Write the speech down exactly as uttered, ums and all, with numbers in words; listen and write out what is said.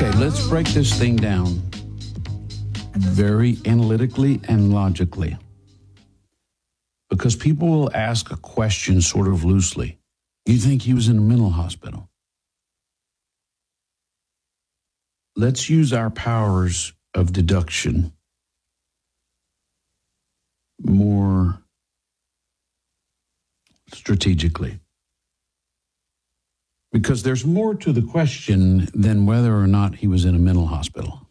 Okay, let's break this thing down very analytically and logically. Because people will ask a question sort of loosely. You think he was in a mental hospital? Let's use our powers of deduction more strategically. Because there's more to the question than whether or not he was in a mental hospital.